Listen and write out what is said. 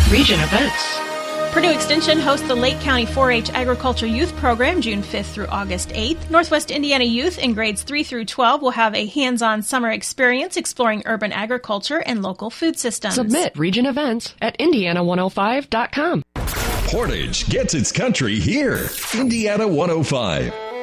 Region events. Purdue Extension hosts the Lake County 4-H Agriculture Youth Program June 5th through August 8th. Northwest Indiana youth in grades 3 through 12 will have a hands-on summer experience exploring urban agriculture and local food systems. Submit region events at Indiana105.com. Portage gets its country here. Indiana 105.